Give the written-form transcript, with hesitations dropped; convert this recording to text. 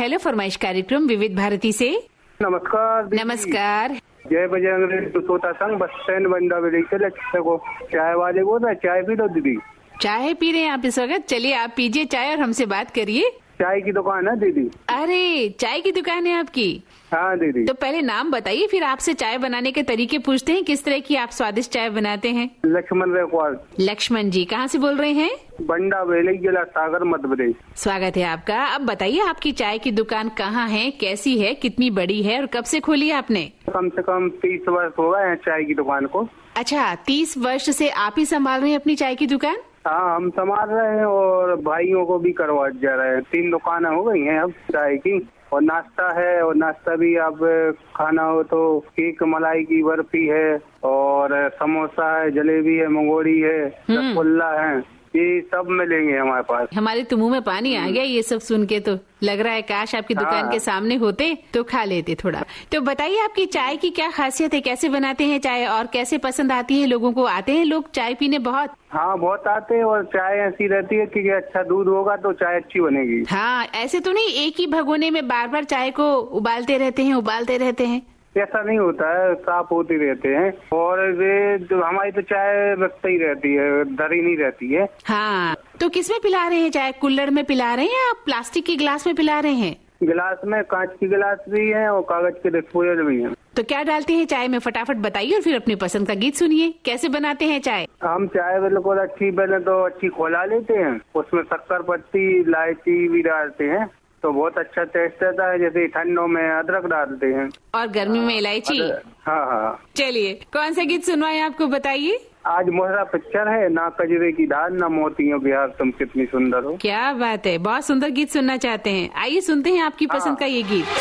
Hello फरमाइश कार्यक्रम विविध भारती से। नमस्कार। नमस्कार। जय बजरंग सोता संघ बस स्टैंड बंदा से को चाय वाले बोल रहे, चाय पी लो दीदी। चाय पी रहे हैं आप इस वक्त? चलिए आप पीजिए चाय और हमसे बात करिए। चाय की दुकान है दीदी? अरे चाय की दुकान है आपकी? हाँ दीदी। तो पहले नाम बताइए, फिर आपसे चाय बनाने के तरीके पूछते हैं। किस तरह की आप स्वादिष्ट चाय बनाते हैं? लक्ष्मण रेकवाल। लक्ष्मण जी कहाँ से बोल रहे हैं? बंडा बेली जिला सागर मध्य प्रदेश। स्वागत है आपका। अब बताइए आपकी चाय की दुकान कहाँ है, कैसी है, कितनी बड़ी है और कब से खोली है आपने? कम से कम 30 वर्ष हो गए हैं चाय की दुकान को। अच्छा, 30 वर्ष से आप ही संभाल रहे हैं अपनी चाय की दुकान? हाँ, हम संभाल रहे हैं और भाइयों को भी करवा जा रहे हैं। 3 दुकानें हो गई हैं अब चाय की, और नाश्ता है, और नाश्ता भी आप खाना हो तो केक मलाई की बर्फी है, और समोसा है, जलेबी है, मंगोड़ी है, रसगुल्ला है, ये सब मिलेंगे हमारे पास। हमारे तो मुंह में पानी आ गया ये सब सुन के। तो लग रहा है काश आपकी दुकान के सामने होते तो खा लेते थोड़ा। तो बताइए आपकी चाय की क्या खासियत है, कैसे बनाते हैं चाय और कैसे पसंद आती है लोगों को? आते हैं लोग चाय पीने बहुत? हाँ बहुत आते हैं, और चाय ऐसी रहती है कि अच्छा दूध होगा तो चाय अच्छी बनेगी। हाँ, ऐसे तो नहीं एक ही भगोने में बार बार चाय को उबालते रहते हैं। ऐसा नहीं होता है, साफ होते रहते हैं, और वे हमारी तो चाय रखते ही रहती है, धरी नहीं रहती है। हाँ, तो किसमें पिला रहे हैं चाय? कुल्हड़ में पिला रहे हैं या प्लास्टिक के गिलास में पिला रहे हैं? गिलास में, कांच की गिलास भी है और कागज के डिस्पोजल भी है। तो क्या डालते हैं चाय में? फटाफट बताइए और फिर अपनी पसंद का गीत सुनिए। कैसे बनाते हैं चाय? हम चाय बिल्कुल अच्छी, पहले तो अच्छी खोला लेते हैं, उसमें शक्कर पत्ती इलायची भी डालते हैं तो बहुत अच्छा टेस्ट आता है। जैसे ठंडों में अदरक डालते हैं और गर्मी में इलायची। हाँ। चलिए कौन सा गीत सुनवाएं आपको, बताइए। आज मोहरा पिक्चर है, ना कजरे की दाल ना मोतियों की हार, तुम कितनी सुंदर हो। क्या बात है, बहुत सुंदर गीत सुनना चाहते हैं। आइए सुनते हैं आपकी पसंद का ये गीत।